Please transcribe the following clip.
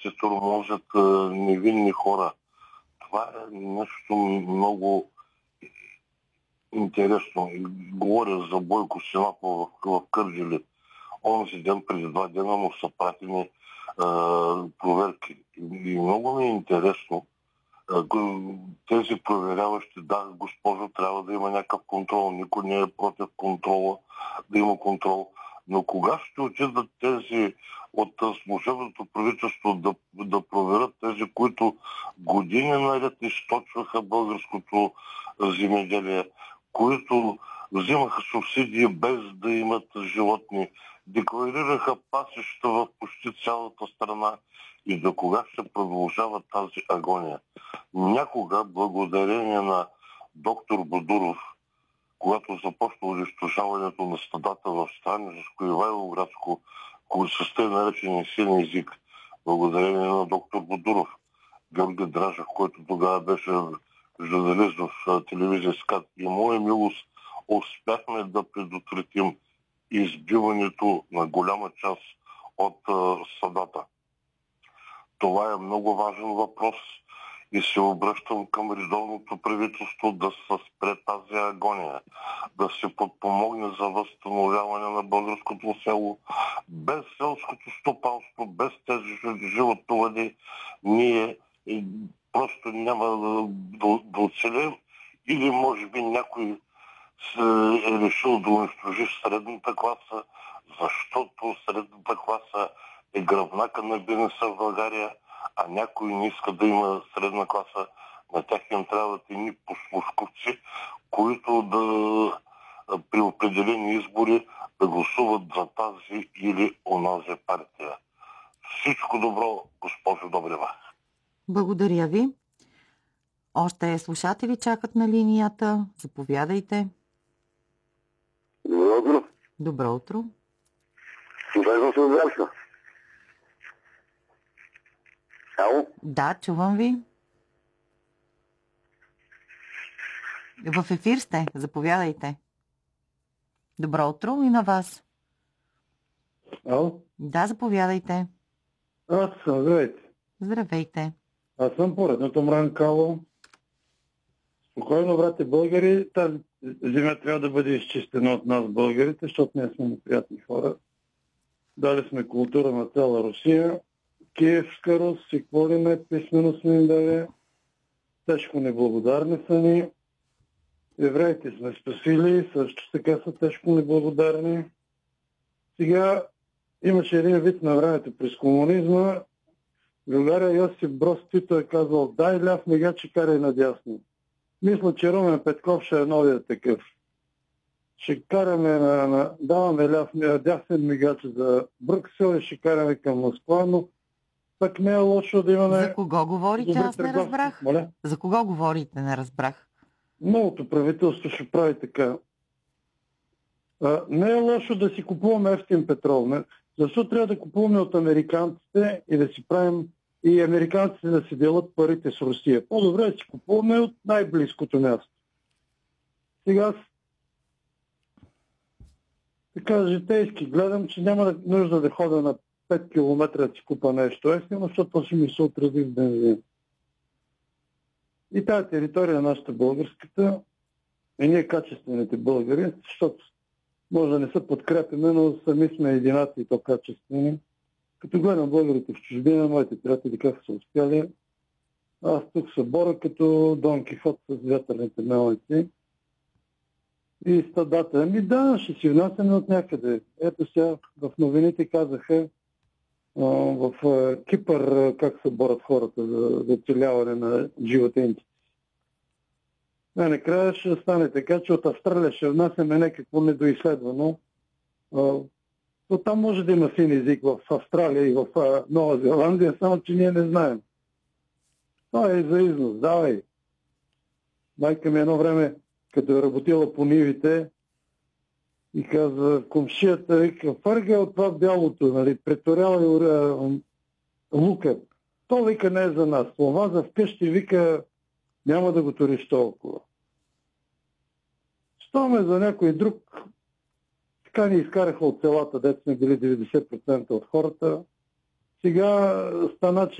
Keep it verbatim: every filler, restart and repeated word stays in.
се тормозят невинни хора. Това е нещо много интересно. Говоря за Бойко Синапов в, в Кърджали. Онзи ден, преди два дена му са пратени проверки. И много ми е интересно. Тези проверяващи, да, госпожо, трябва да има някакъв контрол. Никой не е против контрола, да има контрол. Но кога ще отидат тези от служебното правителство да, да проверят тези, които години наред източваха българското земеделие, които взимаха субсидии без да имат животни, декларираха пасища в почти цялата страна и до кога ще продължава тази агония. Някога, благодарение на доктор Бодуров, когато започна унищожаването на стадата в Странджаско и Ивайловградско, с тъй наречения син език, благодарение на доктор Бодуров, Георги Дражев, който тогава беше журналист в телевизия СКАТ, и моя милост, успяхме да предотвратим избиването на голяма част от стадата. Това е много важен въпрос и се обръщам към редовното правителство да се спре тази агония, да се подпомогне за възстановяване на българското село. Без селското стопанство, без тези животновъди, ние просто няма да, да, да оцелем, или може би някой се е решил да унищожи средната класа, защото средната класа е гръбнака на бизнеса в България, а някой не иска да има средна класа. На тях им трябват едни послушковци, които да при определени избори да гласуват за тази или онази партия. Всичко добро, госпожо Добрева. Благодаря ви. Още слушатели чакат на линията. Заповядайте. Добро утро. Добро утро. Добре се обръща. Ало? Да, чувам ви. В ефир сте. Заповядайте. Добро утро и на вас. Ало? Да, заповядайте. Аз съм, здравейте. Здравейте. Аз съм поредното Мранкало. Спокойно, брате българи, тази земя трябва да бъде изчистена от нас българите, защото ние сме неприятни хора. Дали сме култура на цяла Русия, Киевска Рус и какво ли не, писмено сме им дали. Тежко неблагодарни са ни. Евреите сме спасили, също така са тежко неблагодарни. Сега имаше един вид на времето през комунизма. Другаря Йосип Броз Тито е казал: дай ляв мигач и карай надясно. Мисля, че Румен Петков ще е новия такъв. Ще караме на, на даваме ляв, дясен мигач за Брюксел и ще караме към Москва, но пък не е лошо да имаме... За кого говорите? Аз не разбрах. Моля? За кого говорите? Не разбрах. Новото правителство ще прави така. А, не е лошо да си купуваме ефтин петрол. Не? Защо трябва да купуваме от американците и да си правим и американците да си делят парите с Русия? По-добре да си купуваме от най-близкото място. Сега така житейски гледам, че няма нужда да ходя на пет километра да си купа нещо ефтино, защото ще ми се отрази в бензин. И тази територия, нашата българската, и ние качествените българи, защото може да не се подкрепяме, но сами сме единаци и то качествени. Като гледам българите в чужбина, моите приятели как са успяли, аз тук се боря като Дон Кихот с вятърните мелници. И стадата, ами да, ще си внасяме от някъде. Ето сега в новините казаха в Кипър как се борят хората за, за оцеляване на животинците. Накрая ще стане така, че от Австралия ще внасяме някакво недоизследвано. То там може да има син език в Австралия и в Нова Зеландия, само че ние не знаем. Това е за износ, давай. Майка ми едно време, като е работила по нивите, и каза, комшията, вика, фърга от това бялото, нали, преторяла и лука. То, вика, не е за нас. Това за вкъщи, вика, няма да го туриш толкова. Що ме за някой друг, така ни изкараха от селата, дето сме били деветдесет процента от хората. Сега стана, че